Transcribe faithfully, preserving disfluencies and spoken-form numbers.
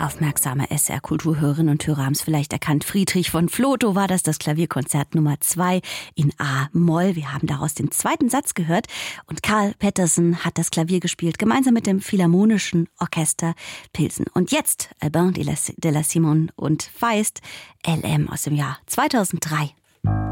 Aufmerksame S R-Kulturhörerinnen und Hörer haben es vielleicht erkannt. Friedrich von Flotow war das, das Klavierkonzert Nummer zwei in A-Moll. Wir haben daraus den zweiten Satz gehört und Karl Pettersen hat das Klavier gespielt, gemeinsam mit dem Philharmonischen Orchester Pilsen. Und jetzt Albin de la, de la Simon und Feist, L M aus dem Jahr zweitausenddrei.